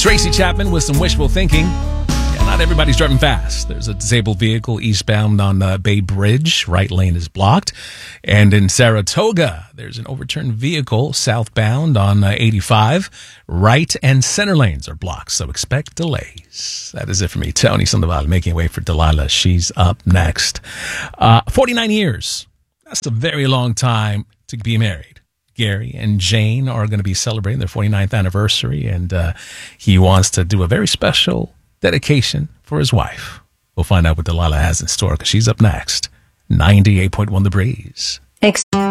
Tracy Chapman with some wishful thinking. Yeah, not everybody's driving fast. There's a disabled vehicle eastbound on Bay Bridge. Right lane is blocked. And in Saratoga, there's an overturned vehicle southbound on 85. Right and center lanes are blocked, so expect delays. That is it for me. Tony Sandoval making way for Delilah. She's up next. 49 years. That's a very long time to be married. Gary and Jane are going to be celebrating their 49th anniversary, and he wants to do a very special dedication for his wife. We'll find out what Delilah has in store because she's up next. 98.1 The Breeze.